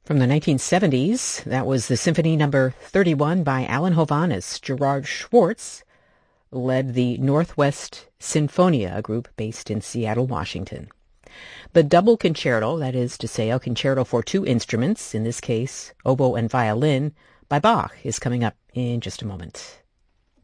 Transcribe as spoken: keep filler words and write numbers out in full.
From the nineteen seventies, that was the Symphony Number thirty-one by Alan Hovhaness. Gerard Schwartz led the Northwest Sinfonia, a group based in Seattle, Washington. The double concerto, that is to say, a concerto for two instruments, in this case oboe and violin, by Bach, is coming up in just a moment.